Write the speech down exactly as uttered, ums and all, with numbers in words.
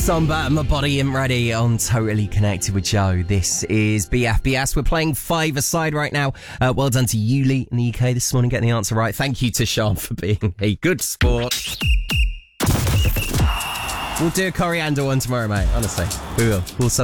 Somber, My Body Ain't Ready on Totally Connected with Joe. This is B F B S. We're playing five aside right now. Uh, well done to Yuli in the U K this morning getting the answer right. Thank you to Sean for being a good sport. We'll do a coriander one tomorrow, mate. Honestly, we will. We'll